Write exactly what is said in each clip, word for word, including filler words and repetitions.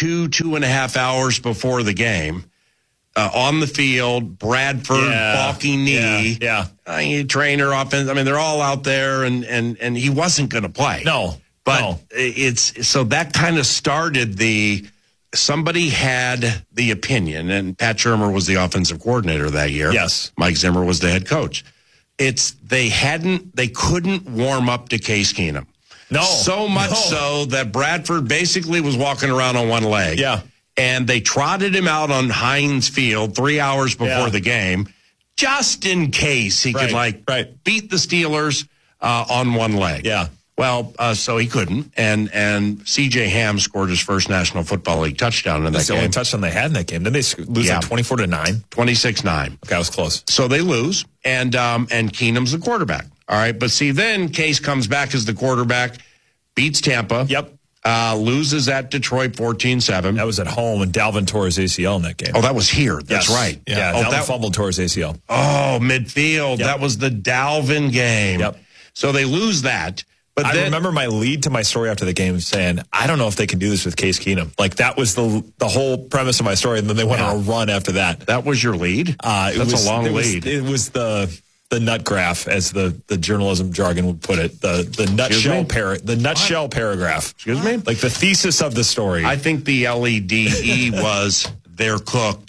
two, two and a half hours before the game. Uh, on the field, Bradford, yeah, balky knee, yeah, yeah. Uh, trainer, offense. I mean, they're all out there, and and and he wasn't going to play. No, but no. it's so that kind of started the. Somebody had the opinion, and Pat Shurmur was the offensive coordinator that year. Yes, Mike Zimmer was the head coach. It's they hadn't, they couldn't warm up to Case Keenum. No, so much no. so that Bradford basically was walking around on one leg. Yeah. And they trotted him out on Heinz Field three hours before yeah. the game, just in case he right, could, like, right. beat the Steelers uh, on one leg. Yeah. Well, uh, so he couldn't. And and C J Ham scored his first National Football League touchdown in That's that the game. only touchdown they had in that game. Didn't they lose yeah. like twenty-four to nine? twenty-six nine. Okay, I was close. So they lose, and um, and Keenum's the quarterback. All right, but see, then Case comes back as the quarterback, beats Tampa. Yep. Uh, loses at Detroit fourteen seven. That was at home, and Dalvin tore his A C L in that game. Oh, that was here. That's yes. right. Yeah, yeah oh, Dalvin that, fumbled, tore his A C L. Oh, midfield. Yep. That was the Dalvin game. Yep. So they lose that. But I then, remember my lead to my story after the game saying, I don't know if they can do this with Case Keenum. Like, that was the the whole premise of my story, and then they went yeah. on a run after that. That was your lead? Uh, it That's was, a long it lead. Was, it was the the nut graph, as the, the journalism jargon would put it. The the nutshell para, the nutshell paragraph. Excuse me? Like the thesis of the story. I think the L E D E was they're cooked.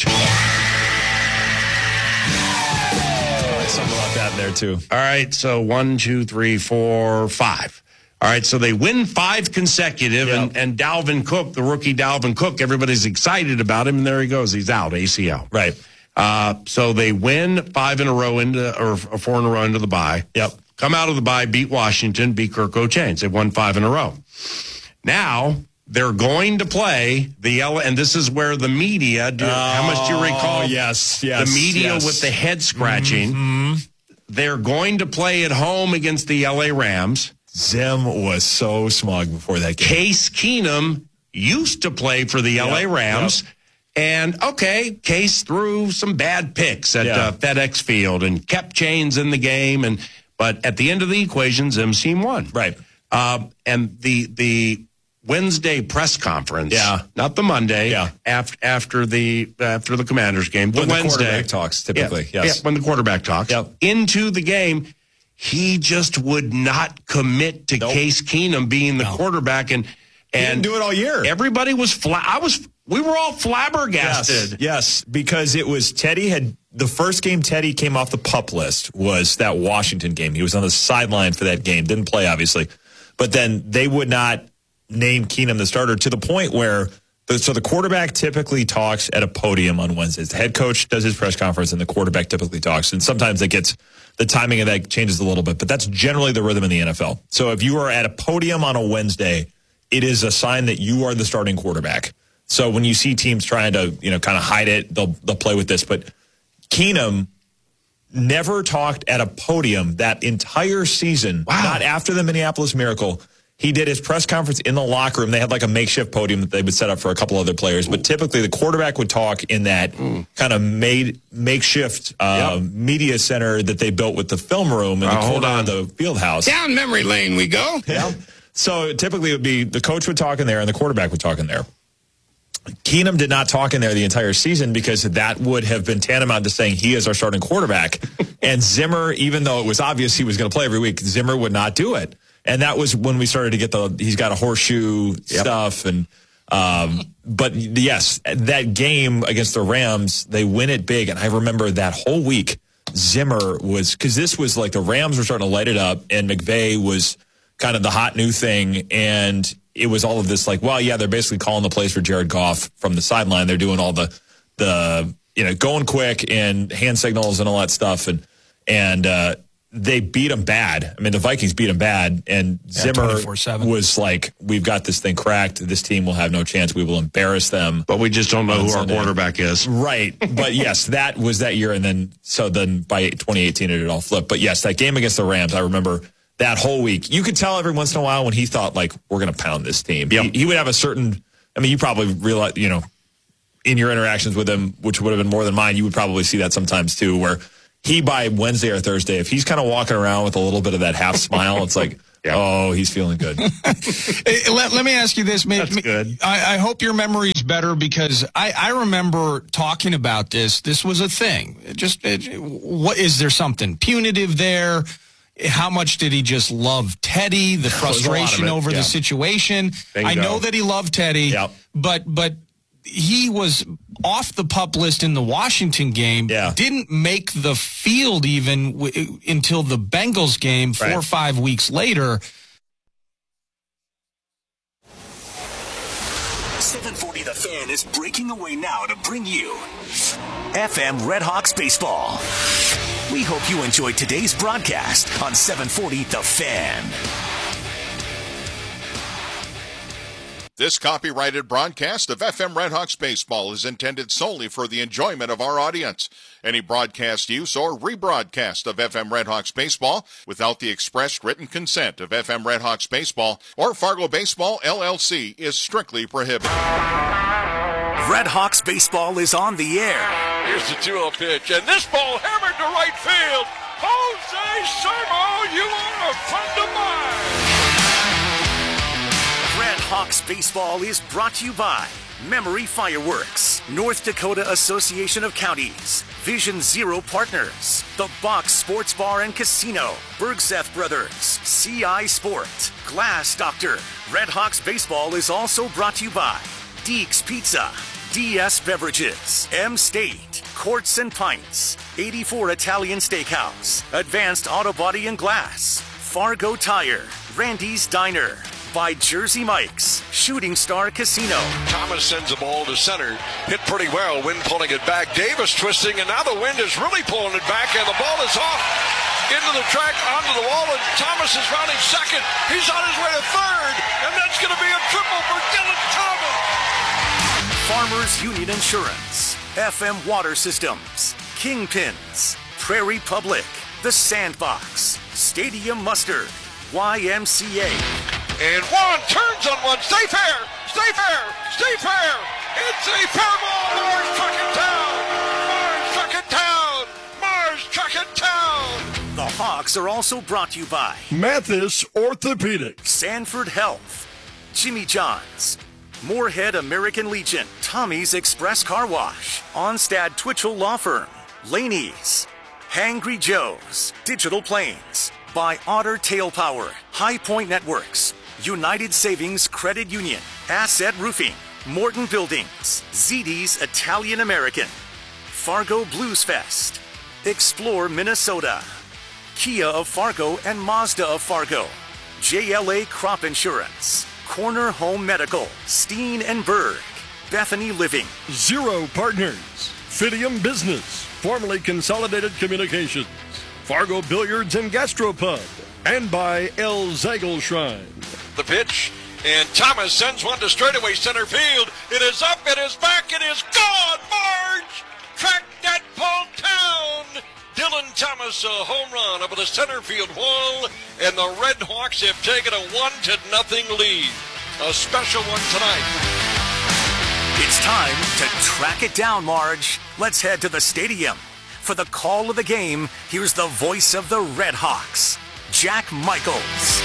Something about that in there, too. All right, so one, two, three, four, five. All right, so they win five consecutive, yep. and, and Dalvin Cook, the rookie Dalvin Cook, everybody's excited about him, and there he goes. He's out, A C L. Right. Uh, so they win five in a row into, or four in a row into the bye. Yep. Come out of the bye, beat Washington, beat Kirk O'Chains. They've won five in a row. Now they're going to play the L, and this is where the media. Do, oh, how much do you recall? Yes, yes. The media yes. with the head scratching. Mm-hmm. They're going to play at home against the L A Rams. Zim was so smug before that game. Case Keenum used to play for the yep. L A Rams. Yep. And, okay, Case threw some bad picks at yeah. uh, FedEx Field and kept Chains in the game. And But at the end of the equation, Zim's team won. Right. Uh, and the the Wednesday press conference, yeah. not the Monday, yeah. after, after, the, after the Commanders game, the when Wednesday. the quarterback talks, typically, yeah, yes. Yeah, when the quarterback talks. Yep. Into the game, he just would not commit to nope. Case Keenum being the no. quarterback. And, and he didn't do it all year. Everybody was flat. I was... We were all flabbergasted. Yes, yes, because it was Teddy had the first game Teddy came off the PUP list was that Washington game. He was on the sideline for that game. Didn't play, obviously. But then they would not name Keenum the starter to the point where the, so the quarterback typically talks at a podium on Wednesdays. The head coach does his press conference and the quarterback typically talks. And sometimes it gets the timing of that changes a little bit, but that's generally the rhythm in the N F L. So if you are at a podium on a Wednesday, it is a sign that you are the starting quarterback. So when you see teams trying to, you know, kind of hide it, they'll they'll play with this. But Keenum never talked at a podium that entire season. Wow. Not after the Minneapolis Miracle. He did his press conference in the locker room. They had like a makeshift podium that they would set up for a couple other players. But typically the quarterback would talk in that mm. kind of made makeshift uh, yep. media center that they built with the film room in oh, the corner on. of the field house. Down memory lane we go. Yeah. So typically it would be the coach would talk in there and the quarterback would talk in there. Keenum did not talk in there the entire season because that would have been tantamount to saying he is our starting quarterback. And Zimmer, even though it was obvious he was going to play every week, Zimmer would not do it. And that was when we started to get the, he's got a horseshoe yep. stuff. And, um, but yes, that game against the Rams, they win it big. And I remember that whole week, Zimmer was, because this was like the Rams were starting to light it up and McVay was kind of the hot new thing. And it was all of this like, well, yeah, they're basically calling the plays for Jared Goff from the sideline. They're doing all the, the, you know, going quick and hand signals and all that stuff. And, and, uh, they beat them bad. I mean, the Vikings beat them bad, and yeah, Zimmer was like, we've got this thing cracked. This team will have no chance. We will embarrass them. But we just don't know who our quarterback is. Right. But, yes, that was that year, and then so then by twenty eighteen it had all flipped. But, yes, that game against the Rams, I remember that whole week. You could tell every once in a while when he thought, like, we're going to pound this team. Yep. He, he would have a certain – I mean, you probably realize, you know, in your interactions with him, which would have been more than mine, you would probably see that sometimes too, where – he, by Wednesday or Thursday, if he's kind of walking around with a little bit of that half smile, it's like, Yeah. Oh, he's feeling good. Hey, let, let me ask you this. Maybe, That's good. I, I hope your memory's better because I, I remember talking about this. This was a thing. Just it, what is there something punitive there? How much did he just love Teddy? The frustration over yeah. the situation. Bingo. I know that he loved Teddy, Yep. but but he was off the PUP list in the Washington game. Yeah. Didn't make the field even w- until the Bengals game four Right. or five weeks later. seven forty The Fan is breaking away now to bring you F M Redhawks Baseball. We hope you enjoyed today's broadcast on seven forty The Fan. This copyrighted broadcast of F M Redhawks Baseball is intended solely for the enjoyment of our audience. Any broadcast use or rebroadcast of F M Redhawks Baseball without the expressed written consent of F M Redhawks Baseball or Fargo Baseball, L L C is strictly prohibited. Redhawks Baseball is on the air. Here's the two oh pitch, and this ball hammered to right field. Jose Sermo, you are a friend of mine. Redhawks Baseball is brought to you by Memory Fireworks, North Dakota Association of Counties, Vision Zero Partners, The Box Sports Bar and Casino, Bergseth Brothers, C I Sport, Glass Doctor. Redhawks Baseball is also brought to you by Deeks Pizza, D S Beverages, M-State, Courts and Pints, eighty-four Italian Steakhouse, Advanced Auto Body and Glass, Fargo Tire, Randy's Diner, by Jersey Mike's, Shooting Star Casino. Thomas sends the ball to center. Hit pretty well. Wind pulling it back. Davis twisting, and now the wind is really pulling it back, and the ball is off into the track, onto the wall, and Thomas is rounding second. He's on his way to third, and that's going to be a triple for Dylan Thomas. Farmers Union Insurance, F M Water Systems, Kingpins, Prairie Public, The Sandbox, Stadium Mustard, Y M C A. And one turns on one. Stay fair. Stay fair. Stay fair. It's a fair ball. Mars truck it down. Mars truck it down. Mars truck it down. The Hawks are also brought to you by Mathis Orthopedics, Sanford Health, Jimmy John's, Moorhead American Legion, Tommy's Express Car Wash, Onstad Twitchell Law Firm, Laney's, Hangry Joe's, Digital Planes, by Otter Tail Power, High Point Networks, United Savings Credit Union, Asset Roofing, Morton Buildings, Z D's Italian American, Fargo Blues Fest, Explore Minnesota, Kia of Fargo and Mazda of Fargo, J L A Crop Insurance, Corner Home Medical, Steen and Berg, Bethany Living, Zero Partners, Fidium Business, formerly Consolidated Communications, Fargo Billiards and Gastropub, and by El Zagel Shrine. The pitch, and Thomas sends one to straightaway center field. It is up, it is back, it is gone. Marge, track that ball down. Dylan Thomas, a home run over the center field wall, and the Red Hawks have taken a one to nothing lead. A special one tonight. It's time to track it down, Marge. Let's head to the stadium. For the call of the game, here's the voice of the Red Hawks, Jack Michaels.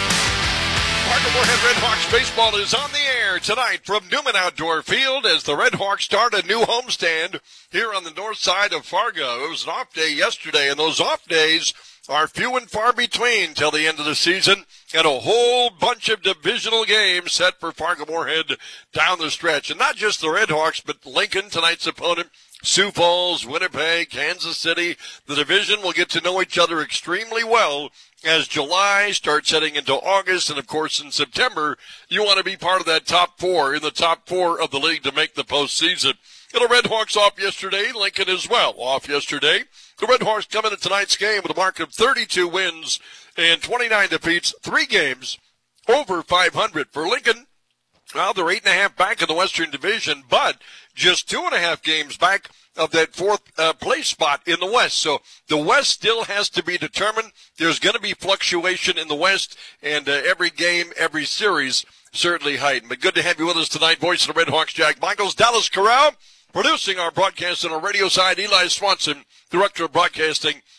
Fargo Moorhead Red Hawks baseball is on the air tonight from Newman Outdoor Field as the Red Hawks start a new homestand here on the north side of Fargo. It was an off day yesterday, and those off days are few and far between till the end of the season, and a whole bunch of divisional games set for Fargo Moorhead down the stretch. And not just the Red Hawks, but Lincoln, tonight's opponent, Sioux Falls, Winnipeg, Kansas City. The division will get to know each other extremely well as July starts heading into August, and of course in September, you want to be part of that top four, in the top four of the league to make the postseason. And the Red Hawks off yesterday, Lincoln as well off yesterday. The Red Hawks come into tonight's game with a mark of thirty-two wins and twenty-nine defeats, three games over five hundred. For Lincoln, well, they're eight and a half back in the Western Division, but just two and a half games back of that fourth uh, place spot in the West. So the West still has to be determined. There's going to be fluctuation in the West, and uh, every game, every series certainly heightened. But good to have you with us tonight, voice of the Red Hawks, Jack Michaels. Dallas Corral, producing our broadcast on our radio side. Eli Swanson, director of broadcasting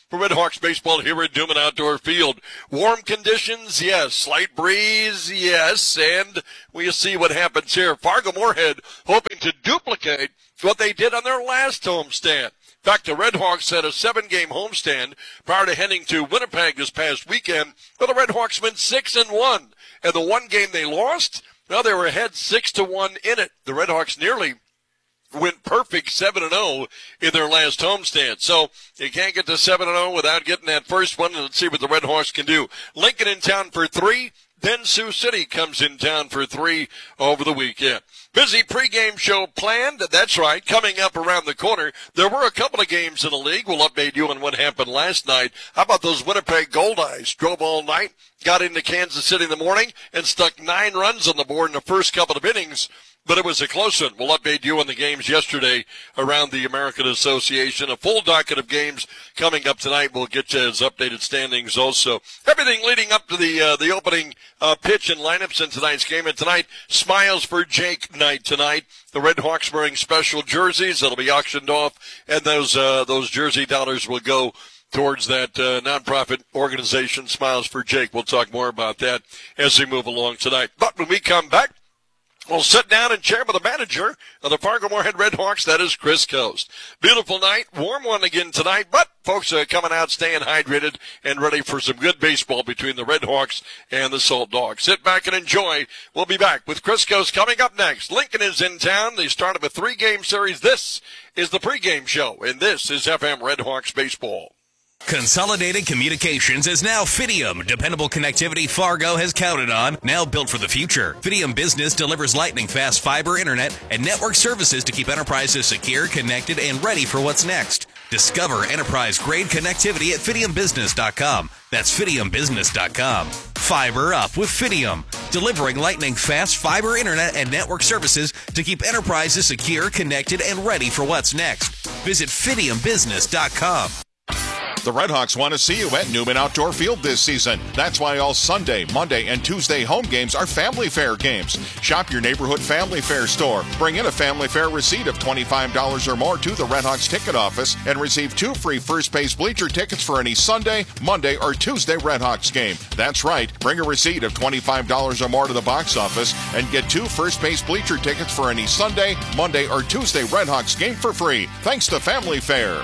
for Red Hawks baseball here at Newman Outdoor Field. Warm conditions, yes. Slight breeze, yes. And we'll see what happens here. Fargo-Moorhead hoping to duplicate what they did on their last homestand. In fact, the Red Hawks had a seven-game homestand prior to heading to Winnipeg this past weekend, but the Red Hawks went six and one. And the one game they lost, well, they were ahead six to one in it. The Red Hawks nearly went perfect seven and oh in their last homestand. So you can't get to seven and oh without getting that first one. And let's see what the Red Hawks can do. Lincoln in town for three. Then Sioux City comes in town for three over the weekend. Busy pregame show planned. That's right. Coming up around the corner, there were a couple of games in the league. We'll update you on what happened last night. How about those Winnipeg Goldeyes? Drove all night, got into Kansas City in the morning, and stuck nine runs on the board in the first couple of innings. But it was a close one. We'll update you on the games yesterday around the American Association. A full docket of games coming up tonight. We'll get you his updated standings also. Everything leading up to the uh, the opening uh, pitch and lineups in tonight's game. And tonight, Smiles for Jake night tonight. The Red Hawks wearing special jerseys that'll be auctioned off, and those uh, those jersey dollars will go towards that uh, nonprofit organization, Smiles for Jake. We'll talk more about that as we move along tonight. But when we come back, we'll sit down and chat with the manager of the Fargo-Moorhead Red Hawks. That is Chris Coast. Beautiful night, warm one again tonight, but folks are coming out, staying hydrated, and ready for some good baseball between the Red Hawks and the Salt Dogs. Sit back and enjoy. We'll be back with Chris Coast coming up next. Lincoln is in town. They started a three-game series. This is the pregame show, and this is F M Red Hawks baseball. Consolidated Communications is now Fidium. Dependable connectivity Fargo has counted on, now built for the future. Fidium Business delivers lightning-fast fiber internet and network services to keep enterprises secure, connected, and ready for what's next. Discover enterprise-grade connectivity at fidium business dot com. That's fidium business dot com. Fiber up with Fidium, delivering lightning-fast fiber internet and network services to keep enterprises secure, connected, and ready for what's next. Visit fidium business dot com. The Red Hawks want to see you at Newman Outdoor Field this season. That's why all Sunday, Monday, and Tuesday home games are Family Fair games. Shop your neighborhood Family Fair store. Bring in a Family Fair receipt of twenty-five dollars or more to the Red Hawks ticket office and receive two free first base bleacher tickets for any Sunday, Monday, or Tuesday Red Hawks game. That's right. Bring a receipt of twenty-five dollars or more to the box office and get two first base bleacher tickets for any Sunday, Monday, or Tuesday Red Hawks game for free. Thanks to Family Fair.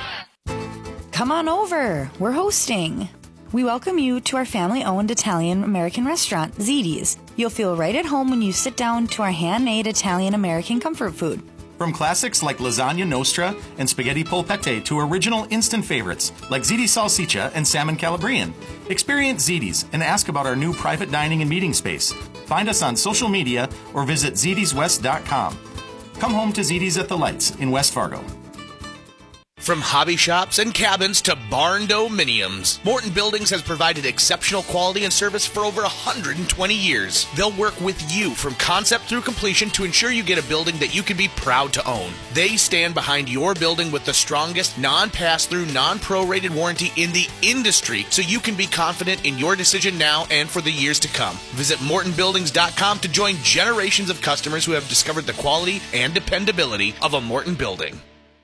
Come on over. We're hosting. We welcome you to our family-owned Italian-American restaurant, Ziti's. You'll feel right at home when you sit down to our handmade Italian-American comfort food. From classics like lasagna nostra and spaghetti polpette to original instant favorites like ziti salsiccia and salmon calabrian. Experience Ziti's and ask about our new private dining and meeting space. Find us on social media or visit zitis west dot com. Come home to Ziti's at the Lights in West Fargo. From hobby shops and cabins to barn dominiums, Morton Buildings has provided exceptional quality and service for over one hundred twenty years. They'll work with you from concept through completion to ensure you get a building that you can be proud to own. They stand behind your building with the strongest non-pass-through, non-prorated warranty in the industry, so you can be confident in your decision now and for the years to come. Visit morton buildings dot com to join generations of customers who have discovered the quality and dependability of a Morton building.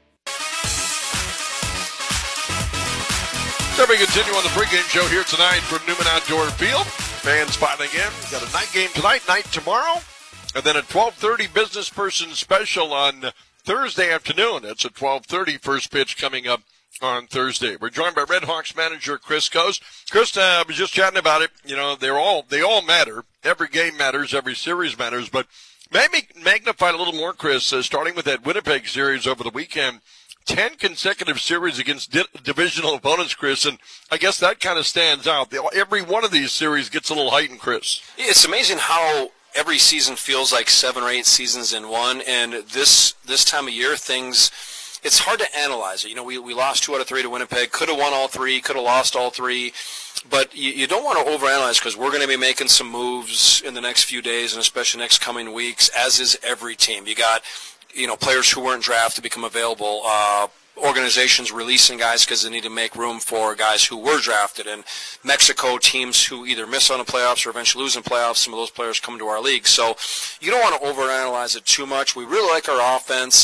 So we continue on the pregame show here tonight from Newman Outdoor Field. Fans filing in. Got a night game tonight, night tomorrow, and then a twelve thirty business person special on Thursday afternoon. It's a twelve thirty first pitch coming up on Thursday. We're joined by Red Hawks manager Chris Coast. Chris, uh, I was just chatting about it. You know, they're all they all matter. Every game matters. Every series matters. But maybe magnify a little more, Chris, uh, starting with that Winnipeg series over the weekend. Ten consecutive series against di- divisional opponents, Chris, and I guess that kind of stands out. They, every one of these series gets a little heightened, Chris. It's amazing how every season feels like seven or eight seasons in one, and this this time of year, things, it's hard to analyze it. You know, we, we lost two out of three to Winnipeg, could have won all three, could have lost all three, but you, you don't want to overanalyze because we're going to be making some moves in the next few days and especially next coming weeks, as is every team. You got you know, players who weren't drafted become available, uh, organizations releasing guys because they need to make room for guys who were drafted, and Mexico teams who either miss on the playoffs or eventually lose in playoffs, some of those players come to our league. So you don't want to overanalyze it too much. We really like our offense.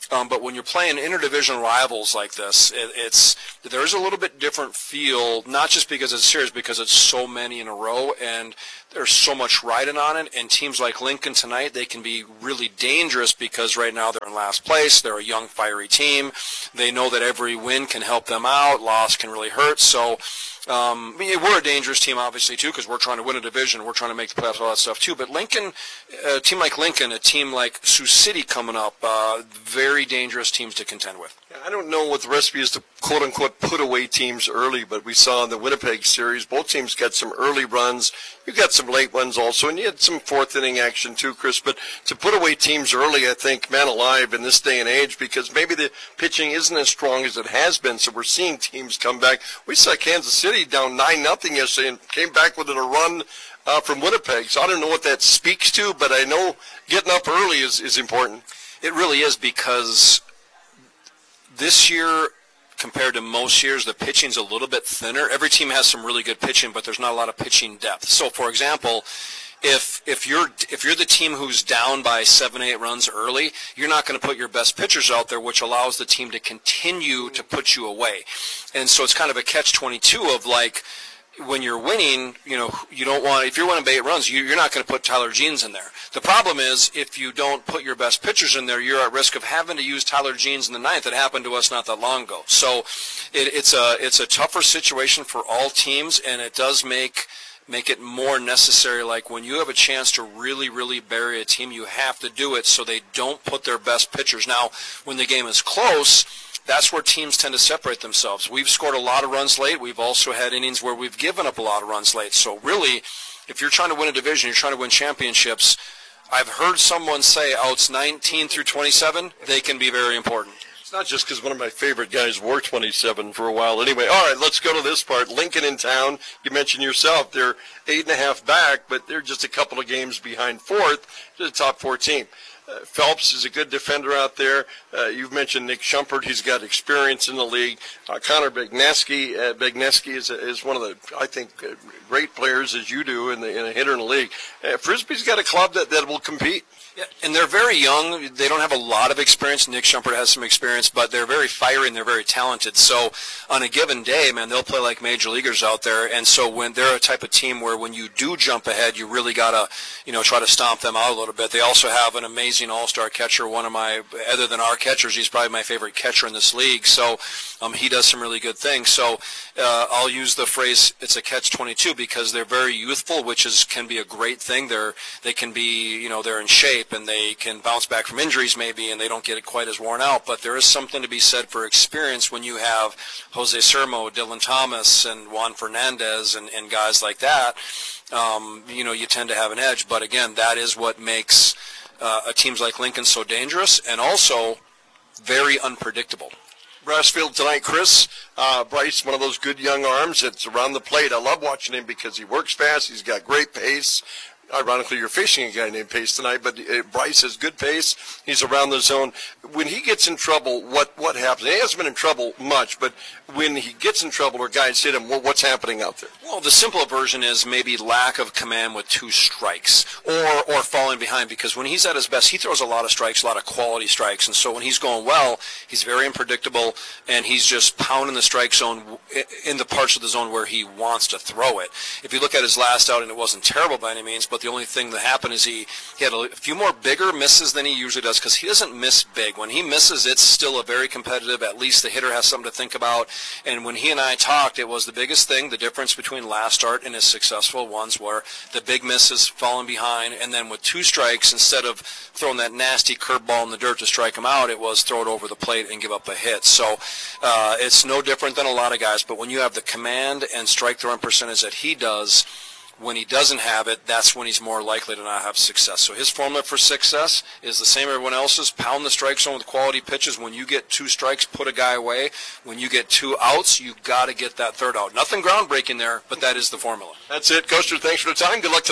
Um, but when you're playing interdivision rivals like this, it, it's there's a little bit different feel, not just because it's serious, because it's so many in a row, and there's so much riding on it. And teams like Lincoln tonight, they can be really dangerous because right now they're in last place. They're a young, fiery team. They know that every win can help them out. Loss can really hurt. So um, I mean, we're a dangerous team, obviously, too, because we're trying to win a division. We're trying to make the playoffs, all that stuff, too. But Lincoln, a team like Lincoln, a team like Sioux City coming up, uh, very dangerous teams to contend with. I don't know what the recipe is to quote-unquote put away teams early, but we saw in the Winnipeg series, both teams got some early runs. You got some late ones also, and you had some fourth-inning action too, Chris. But to put away teams early, I think, man alive, in this day and age, because maybe the pitching isn't as strong as it has been, so we're seeing teams come back. We saw Kansas City down nine nothing yesterday and came back within a run uh, from Winnipeg. So I don't know what that speaks to, but I know getting up early is, is important. It really is, because this year, compared to most years, the pitching's a little bit thinner. Every team has some really good pitching, but there's not a lot of pitching depth. So, for example, if if you're if you're the team who's down by seven, eight runs early, you're not going to put your best pitchers out there, which allows the team to continue to put you away. And so it's kind of a catch twenty-two of, like, when you're winning, you know, you don't want, if you're winning by eight runs, you, you're not going to put Tyler Jeans in there. The problem is, if you don't put your best pitchers in there, you're at risk of having to use Tyler Jeans in the ninth. It happened to us not that long ago. So it, it's a it's a tougher situation for all teams, and it does make make it more necessary. Like, when you have a chance to really, really bury a team, you have to do it so they don't put their best pitchers. Now, when the game is close, that's where teams tend to separate themselves. We've scored a lot of runs late. We've also had innings where we've given up a lot of runs late. So really, if you're trying to win a division, you're trying to win championships, I've heard someone say outs nineteen through twenty-seven, they can be very important. It's not just because one of my favorite guys wore twenty-seven for a while. Anyway, all right, let's go to this part. Lincoln in town. You mentioned yourself, they're eight and a half back, but they're just a couple of games behind fourth to the top four team. Uh, Phelps is a good defender out there. Uh, you've mentioned Nick Shumpert. He's got experience in the league. Uh, Connor Begneski, uh, Begneski is, a, is one of the, I think, uh, great players, as you do, in, the, in a hitter in the league. Uh, Frisbee's got a club that, that will compete. Yeah, and they're very young. They don't have a lot of experience. Nick Shumpert has some experience, but they're very fiery and they're very talented. So on a given day, man, they'll play like major leaguers out there. And so when they're a type of team where when you do jump ahead, you really got to, you know, try to stomp them out a little bit. They also have an amazing all-star catcher. One of my, other than our catchers, he's probably my favorite catcher in this league. So um, he does some really good things. So uh, I'll use the phrase, it's a catch twenty-two, because they're very youthful, which is can be a great thing. They're, they can be, you know, they're in shape, and they can bounce back from injuries maybe, and they don't get it quite as worn out. But there is something to be said for experience when you have Jose Sermo, Dylan Thomas, and Juan Fernandez, and, and guys like that. Um, you know, you tend to have an edge. But again, that is what makes uh, a teams like Lincoln so dangerous, and also very unpredictable. Brassfield tonight, Chris. Uh, Bryce, one of those good young arms that's around the plate. I love watching him because he works fast. He's got great pace. Ironically, you're facing a guy named Pace tonight, but uh, Bryce has good pace. He's around the zone. When he gets in trouble, what, what happens? He hasn't been in trouble much, but when he gets in trouble or guys hit him, well, what's happening out there? Well, the simple version is maybe lack of command with two strikes, or or falling behind, because when he's at his best, he throws a lot of strikes, a lot of quality strikes, and so when he's going well, he's very unpredictable, and he's just pounding the strike zone in the parts of the zone where he wants to throw it. If you look at his last outing, it wasn't terrible by any means, but the only thing that happened is he, he had a few more bigger misses than he usually does, because he doesn't miss big. When he misses, it's still a very competitive, at least the hitter has something to think about. And when he and I talked, it was the biggest thing, the difference between last start and his successful ones were the big misses, falling behind, and then with two strikes, instead of throwing that nasty curveball in the dirt to strike him out, it was throw it over the plate and give up a hit. So uh, it's no different than a lot of guys, but when you have the command and strike throwing percentage that he does, when he doesn't have it, that's when he's more likely to not have success. So his formula for success is the same as everyone else's. Pound the strike zone with quality pitches. When you get two strikes, put a guy away. When you get two outs, you got to get that third out. Nothing groundbreaking there, but that is the formula. That's it. Coaster, thanks for the time. Good luck tonight.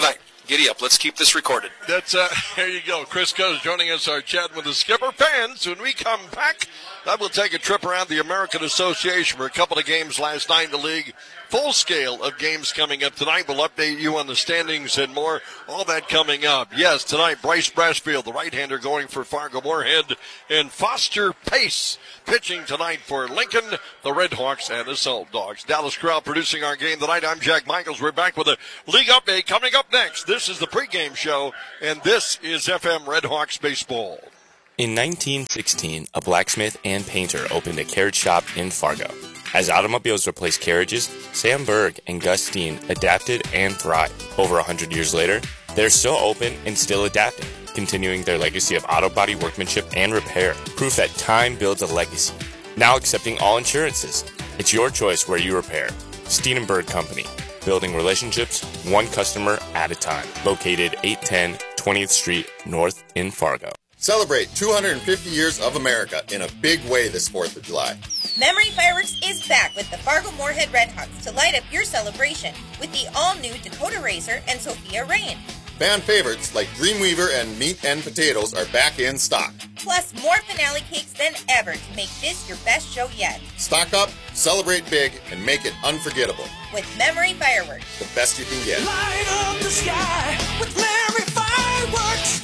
Giddy up. Let's keep this recorded. That's uh, there you go. Chris Coe joining us, our chat with the skipper. Fans, when we come back, I will take a trip around the American Association for a couple of games last night in the league. Full scale of games coming up tonight. We'll update you on the standings and more. All that coming up. Yes, tonight, Bryce Brasfield, the right-hander, going for Fargo Moorhead, and Foster Pace pitching tonight for Lincoln, the Red Hawks, and the Salt Dogs. Dallas Corral producing our game tonight. I'm Jack Michaels. We're back with a league update coming up next. This is the pregame show, and this is F M Red Hawks baseball. In nineteen sixteen, a blacksmith and painter opened a carriage shop in Fargo. As automobiles replaced carriages, Sam Berg and Gus Steen adapted and thrived. Over one hundred years later, they're still open and still adapting, continuing their legacy of auto body workmanship and repair. Proof that time builds a legacy. Now accepting all insurances. It's your choice where you repair. Steen and Berg Company. Building relationships, one customer at a time. Located eight ten twentieth Street North in Fargo. Celebrate two hundred fifty years of America in a big way this fourth of July. Memory Fireworks is back with the Fargo Moorhead Red Hawks to light up your celebration with the all-new Dakota Racer and Sophia Rain. Fan favorites like Dreamweaver and Meat and Potatoes are back in stock. Plus more finale cakes than ever to make this your best show yet. Stock up, celebrate big, and make it unforgettable. With Memory Fireworks. The best you can get. Light up the sky with Memory Fireworks.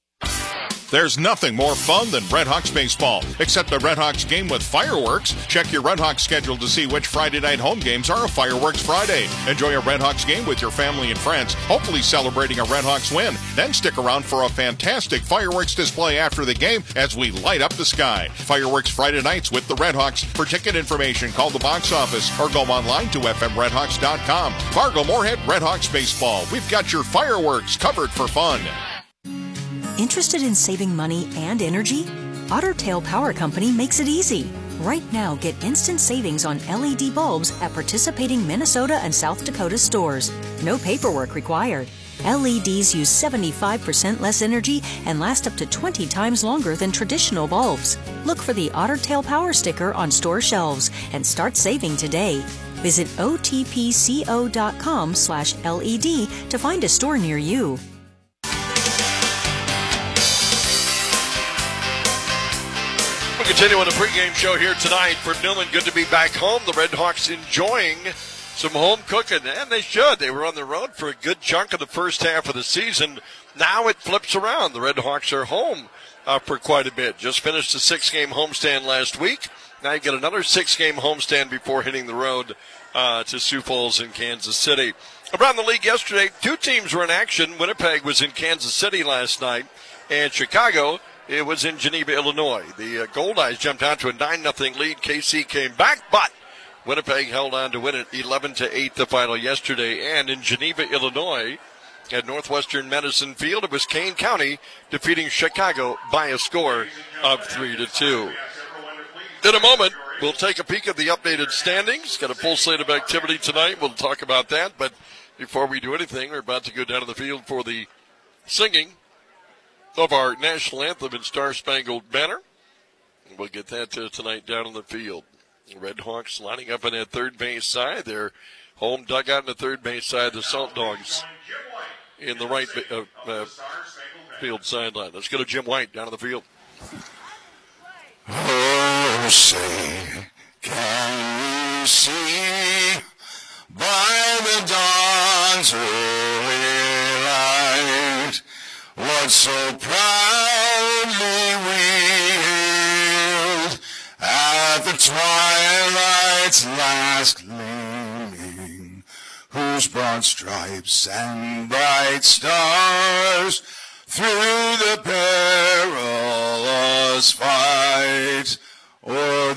There's nothing more fun than Red Hawks baseball, except the Red Hawks game with fireworks. Check your Red Hawks schedule to see which Friday night home games are a Fireworks Friday. Enjoy a Red Hawks game with your family and friends, hopefully celebrating a Red Hawks win. Then stick around for a fantastic fireworks display after the game as we light up the sky. Fireworks Friday nights with the Red Hawks. For ticket information, call the box office or go online to f m red hawks dot com. Fargo Moorhead Red Hawks baseball. We've got your fireworks covered for fun. Interested in saving money and energy? Otter Tail Power Company makes it easy. Right now, get instant savings on L E D bulbs at participating Minnesota and South Dakota stores. No paperwork required. L E Ds use seventy-five percent less energy and last up to twenty times longer than traditional bulbs. Look for the Otter Tail Power sticker on store shelves and start saving today. Visit O T P C O dot com slash L E D to find a store near you. We'll continue on the pregame show here tonight for Newman. Good to be back home. The Red Hawks enjoying some home cooking, and they should. They were on the road for a good chunk of the first half of the season. Now it flips around. The Red Hawks are home uh, for quite a bit. Just finished a six-game homestand last week. Now you get another six-game homestand before hitting the road uh, to Sioux Falls in Kansas City. Around the league yesterday, two teams were in action. Winnipeg was in Kansas City last night, and Chicago, it was in Geneva, Illinois. The uh, Goldeyes jumped out to a nine nothing lead. K C came back, but Winnipeg held on to win it eleven to eight the final yesterday. And in Geneva, Illinois, at Northwestern Medicine Field, it was Kane County defeating Chicago by a score of three to two. In a moment, we'll take a peek at the updated standings. Got a full slate of activity tonight. We'll talk about that. But before we do anything, we're about to go down to the field for the singing of our national anthem and Star Spangled Banner. We'll get that uh, tonight down on the field. The Red Hawks lining up on that third base side. Their home dugout on the third base side. The Salt Dogs in the right uh, uh, field sideline. Let's go to Jim White down on the field. Oh, say, can you see by the dawn's early light what so proudly we hailed at the twilight's last gleaming, whose broad stripes and bright stars through the perilous fight o'er